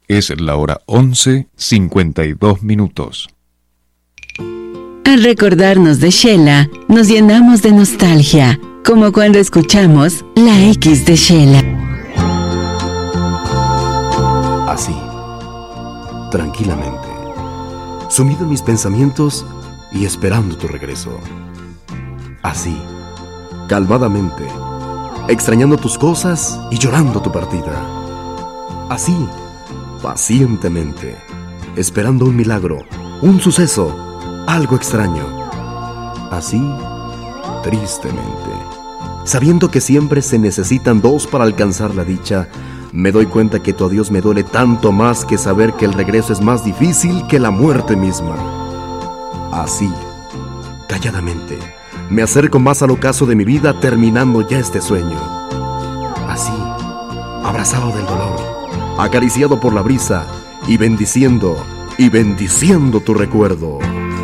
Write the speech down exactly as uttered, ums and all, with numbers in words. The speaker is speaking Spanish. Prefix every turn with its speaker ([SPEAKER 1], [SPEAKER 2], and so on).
[SPEAKER 1] Es la hora once cincuenta y dos minutos.
[SPEAKER 2] Al recordarnos de Sheila, nos llenamos de nostalgia, como cuando escuchamos La X de Sheila.
[SPEAKER 3] Así, tranquilamente, sumido en mis pensamientos y esperando tu regreso. Así, calmadamente, extrañando tus cosas y llorando tu partida. Así, pacientemente, esperando un milagro, un suceso, algo extraño. Así, tristemente, sabiendo que siempre se necesitan dos para alcanzar la dicha, me doy cuenta que tu adiós me duele tanto más que saber que el regreso es más difícil que la muerte misma. Así, calladamente, me acerco más al ocaso de mi vida, terminando ya este sueño. Así, abrazado del dolor, acariciado por la brisa y bendiciendo, y bendiciendo tu recuerdo.